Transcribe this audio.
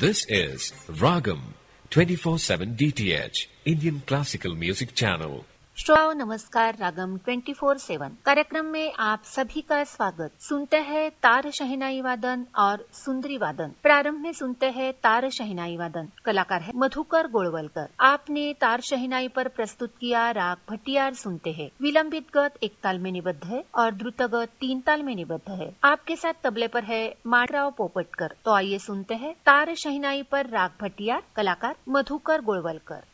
This is Ragam 24/7 DTH Indian Classical Music Channel. श्रोताओं नमस्कार। रागम 24/7 कार्यक्रम में आप सभी का स्वागत। सुनते हैं तार शहनाई वादन और सुंदरी वादन। प्रारंभ में सुनते हैं तार शहनाई वादन, कलाकार है मधुकर गोळवलकर। आपने तार शहनाई पर प्रस्तुत किया राग भटियार सुनते हैं। विलंबित गत एक ताल में निबद्ध है और द्रुत गत 3 ताल में निबद्ध है। आपके साथ तबले पर है माणराव पोपटकर। तो आइए सुनते हैं तार शहनाई पर राग भटियार, कलाकार मधुकर गोळवलकर।